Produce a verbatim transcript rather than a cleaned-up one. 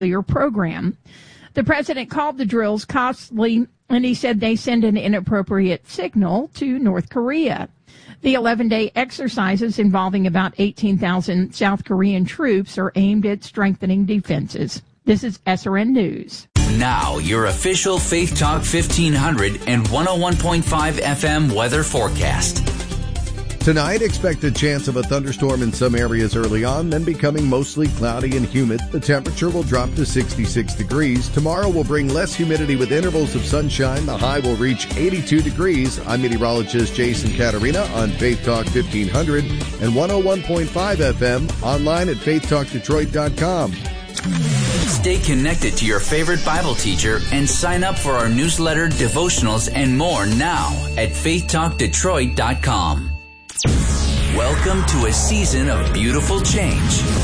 your program. The president called the drills costly, and he said they send an inappropriate signal to North Korea. The eleven-day exercises involving about eighteen thousand South Korean troops are aimed at strengthening defenses. This is S R N News. Now, your official Faith Talk fifteen hundred and one oh one point five F M weather forecast. Tonight, expect a chance of a thunderstorm in some areas early on, then becoming mostly cloudy and humid. The temperature will drop to sixty-six degrees. Tomorrow will bring less humidity with intervals of sunshine. The high will reach eighty-two degrees. I'm meteorologist Jason Caterina on Faith Talk fifteen hundred and one oh one point five F M, online at faith talk detroit dot com. Stay connected to your favorite Bible teacher and sign up for our newsletter, devotionals, and more now at faith talk detroit dot com. Welcome to a season of beautiful change.